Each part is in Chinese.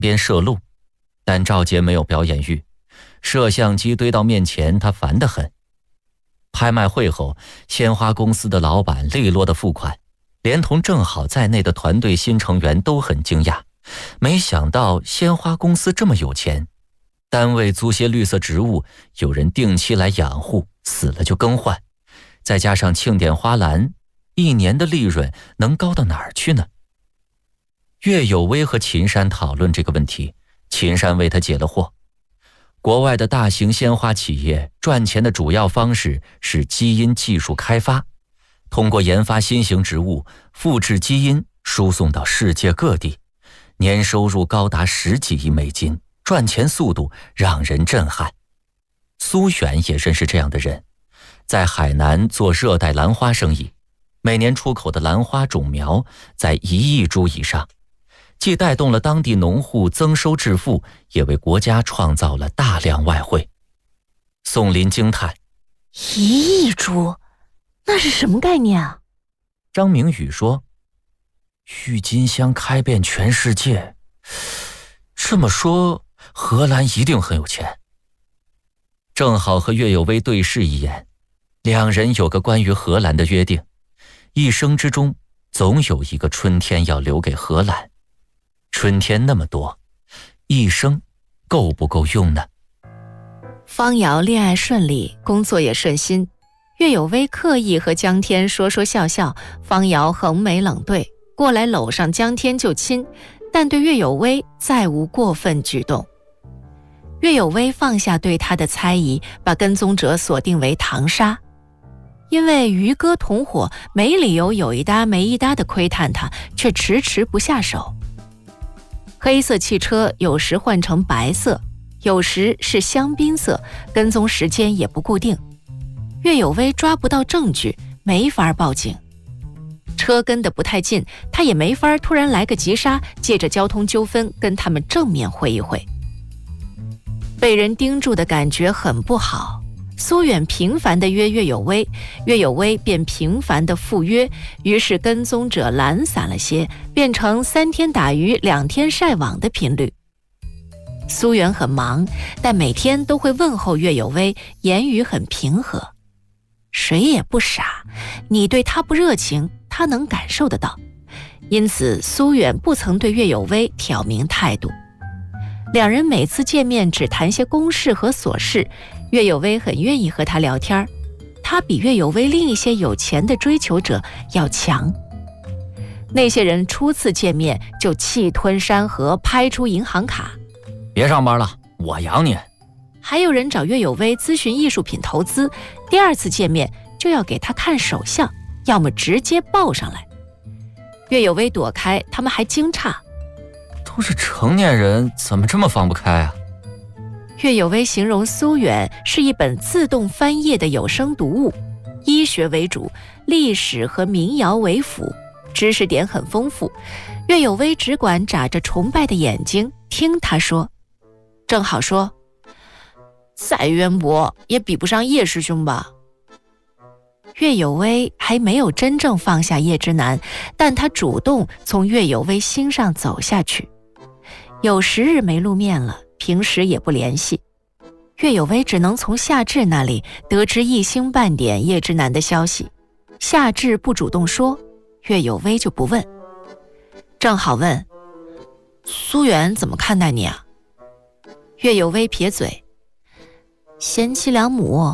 边摄录，但赵杰没有表演欲，摄像机堆到面前，他烦得很。拍卖会后，鲜花公司的老板利落的付款，连同郑好在内的团队新成员都很惊讶，没想到鲜花公司这么有钱，单位租些绿色植物，有人定期来养护，死了就更换，再加上庆典花篮，1年的利润能高到哪儿去呢？岳有为和秦山讨论这个问题，秦山为他解了惑。国外的大型鲜花企业赚钱的主要方式是基因技术开发，通过研发新型植物，复制基因，输送到世界各地，年收入高达10几亿美金，赚钱速度让人震撼。苏远也认识这样的人，在海南做热带兰花生意，每年出口的兰花种苗在1亿株以上，既带动了当地农户增收致富，也为国家创造了大量外汇。宋林惊叹 ：“1亿株，那是什么概念啊？” 张明宇说：“郁金香开遍全世界，这么说荷兰一定很有钱。”正好和岳有为对视一眼，两人有个关于荷兰的约定，一生之中总有一个春天要留给荷兰。春天那么多，一生够不够用呢？ 方瑶恋爱顺利，工作也顺心。岳有为刻意和江天说说笑笑，方瑶横眉冷对，过来搂上江天就亲，但对岳有为再无过分举动。岳有为放下对他的猜疑，把跟踪者锁定为唐沙。因为渔歌同伙，没理由有一搭没一搭地窥探他，却迟迟不下手。黑色汽车有时换成白色，有时是香槟色，跟踪时间也不固定。岳有为抓不到证据，没法报警。车跟得不太近，他也没法突然来个急刹，借着交通纠纷跟他们正面会一会。被人盯住的感觉很不好，苏远频繁地约岳有为，岳有为便频繁地赴约，于是跟踪者懒散了些，变成3天打鱼2天晒网的频率。苏远很忙，但每天都会问候岳有为，言语很平和。谁也不傻，你对他不热情，他能感受得到，因此苏远不曾对岳有为挑明态度。两人每次见面只谈些公事和琐事，岳有为很愿意和他聊天，他比岳有为另一些有钱的追求者要强。那些人初次见面就气吞山河，拍出银行卡， 别上班了，我养你。 还有人找岳有为咨询艺术品投资，第2次见面就要给他看手相，要么直接抱上来。岳有为躲开，他们还惊诧， 都是成年人，怎么这么放不开啊？ 岳有为形容苏远是一本自动翻页的有声读物，医学为主，历史和民谣为辅，知识点很丰富。岳有为只管眨着崇拜的眼睛听他说。正好说，再渊博也比不上叶师兄吧。岳有为还没有真正放下叶之南，但他主动从岳有为心上走下去。有10日没露面了，平时也不联系。岳有为只能从夏至那里得知一星半点叶之南的消息，夏至不主动说，岳有为就不问。正好问，苏远怎么看待你啊？岳有为撇嘴，贤妻良母。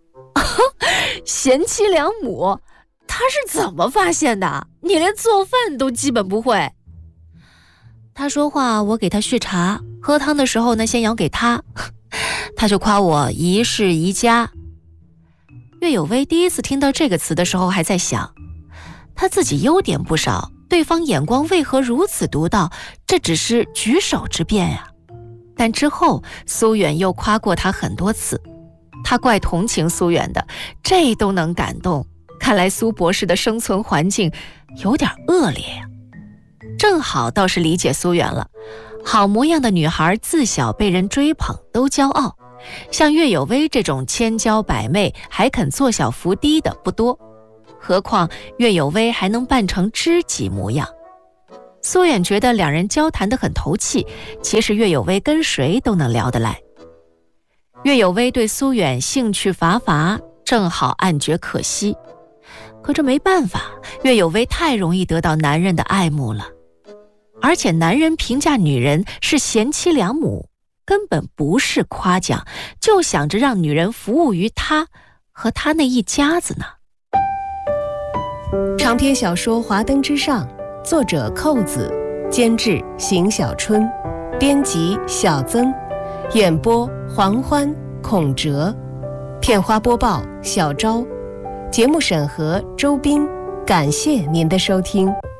贤妻良母，他是怎么发现的？你连做饭都基本不会。他说话我给他续茶，喝汤的时候呢先舀给他，他就夸我宜室宜家。岳有为第一次听到这个词的时候还在想，他自己优点不少，对方眼光为何如此独到，这只是举手之便呀。但之后苏远又夸过他很多次，他怪同情苏远的，这都能感动，看来苏博士的生存环境有点恶劣呀。正好倒是理解苏远了，好模样的女孩自小被人追捧都骄傲，像岳有为这种千娇百媚还肯做小伏低的不多，何况岳有为还能扮成知己模样。 苏远觉得两人交谈得很投契，其实岳有为跟谁都能聊得来。岳有为对苏远兴趣乏乏，正好暗觉可惜。可这没办法，岳有为太容易得到男人的爱慕了。而且男人评价女人是贤妻良母，根本不是夸奖，就想着让女人服务于他和他那一家子呢。 长篇小说《华灯之上》，作者寇子，监制邢小春，编辑小曾，演播黄欢、孔哲，片花播报小昭，节目审核周斌。感谢您的收听。